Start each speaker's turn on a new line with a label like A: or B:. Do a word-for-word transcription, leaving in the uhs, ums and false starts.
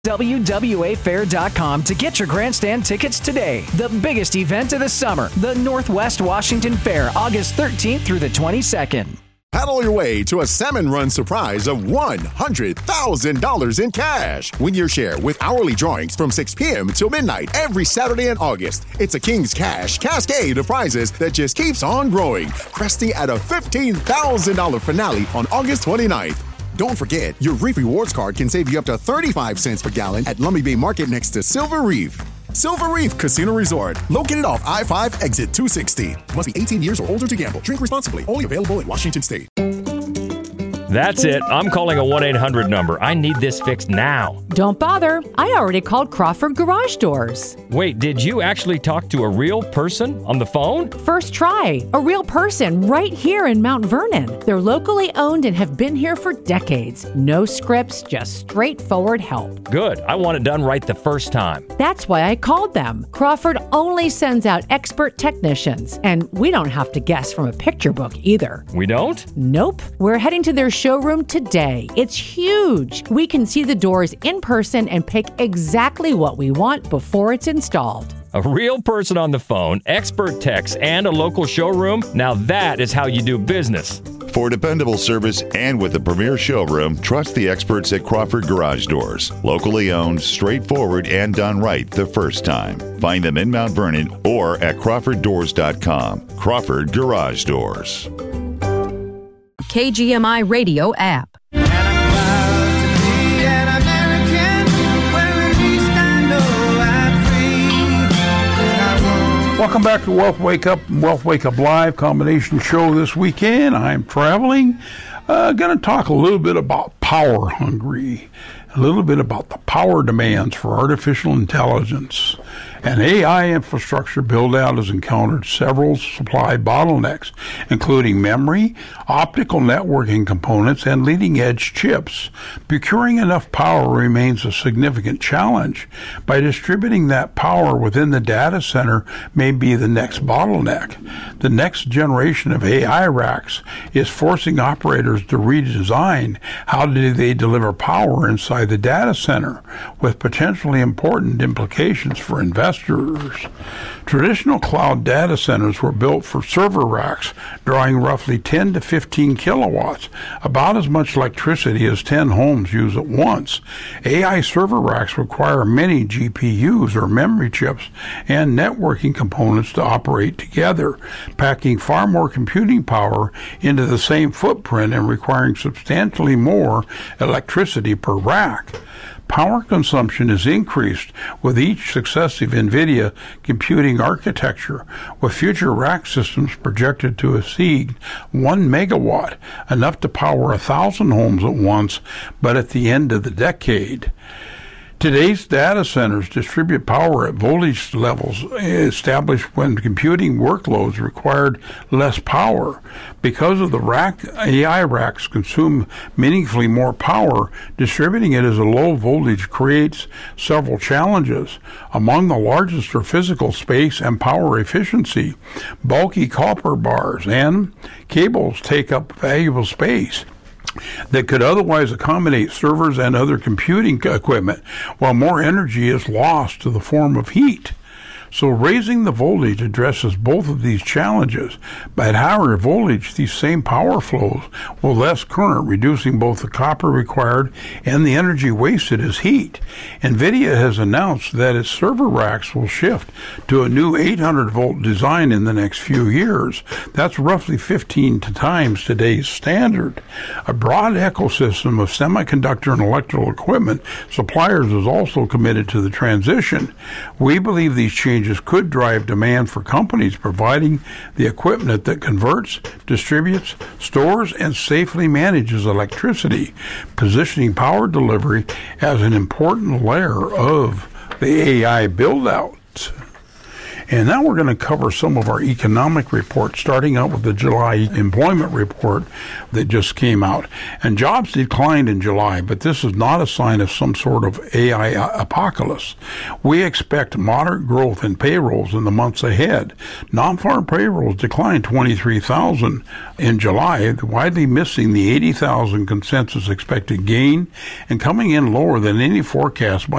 A: W W A fair dot com to get your grandstand tickets today. The biggest event of the summer, the Northwest Washington Fair, August thirteenth through the twenty-second.
B: Paddle your way to a Salmon Run surprise of one hundred thousand dollars in cash. Win your share with hourly drawings from six p.m. till midnight every Saturday in August. It's a King's Cash cascade of prizes that just keeps on growing, cresting at a fifteen thousand dollars finale on August twenty-ninth. Don't forget, your Reef Rewards card can save you up to thirty-five cents per gallon at Lummi Bay Market next to Silver Reef. Silver Reef Casino Resort, located off I five, exit two sixty. Must be eighteen years or older to gamble. Drink responsibly. Only available in Washington State.
C: That's it. I'm calling a one eight hundred number. I need this fixed now.
D: Don't bother. I already called Crawford Garage Doors.
C: Wait, did you actually talk to a real person on the phone?
D: First try. A real person right here in Mount Vernon. They're locally owned and have been here for decades. No scripts, just straightforward help.
C: Good. I want it done right the first time.
D: That's why I called them. Crawford only sends out expert technicians, and we don't have to guess from a picture book either.
C: We don't?
D: Nope. We're heading to their showroom today. It's huge. We can see the doors in person and pick exactly what we want before it's installed.
C: A real person on the phone, expert techs, and a local showroom? Now that is how you do business.
E: For dependable service and with a premier showroom, trust the experts at Crawford Garage Doors. Locally owned, straightforward, and done right the first time. Find them in Mount Vernon or at crawford doors dot com. Crawford Garage Doors.
F: K G M I Radio app.
G: Welcome back to Wealth Wake Up and Wealth Wake Up Live combination show this weekend. I'm traveling. Uh, going to talk a little bit about power hungry, a little bit about the power demands for artificial intelligence. An A I infrastructure build-out has encountered several supply bottlenecks, including memory, optical networking components, and leading-edge chips. Procuring enough power remains a significant challenge. By distributing that power within the data center may be the next bottleneck. The next generation of A I racks is forcing operators to redesign how do they deliver power inside the data center, with potentially important implications for investors. Traditional cloud data centers were built for server racks, drawing roughly ten to fifteen kilowatts, about as much electricity as ten homes use at once. A I server racks require many G P Us or memory chips and networking components to operate together, packing far more computing power into the same footprint and requiring substantially more electricity per rack. Power consumption is increased with each successive NVIDIA computing architecture, with future rack systems projected to exceed one megawatt, enough to power a thousand homes at once, but at the end of the decade. Today's data centers distribute power at voltage levels established when computing workloads required less power. Because of the rack, A I racks consume meaningfully more power, distributing it as a low voltage creates several challenges. Among the largest are physical space and power efficiency. Bulky copper bars and cables take up valuable space that could otherwise accommodate servers and other computing equipment, while more energy is lost to the form of heat. So raising the voltage addresses both of these challenges. But at higher voltage, these same power flows will less current, reducing both the copper required and the energy wasted as heat. NVIDIA has announced that its server racks will shift to a new eight hundred volt design in the next few years. That's roughly fifteen times today's standard. A broad ecosystem of semiconductor and electrical equipment suppliers is also committed to the transition. We believe these changes could drive demand for companies providing the equipment that converts, distributes, stores, and safely manages electricity, positioning power delivery as an important layer of the A I build-out. And now we're going to cover some of our economic reports, starting out with the July employment report that just came out. And jobs declined in July, but this is not a sign of some sort of A I apocalypse. We expect moderate growth in payrolls in the months ahead. Non-farm payrolls declined twenty-three thousand in July, widely missing the eighty thousand consensus expected gain and coming in lower than any forecast by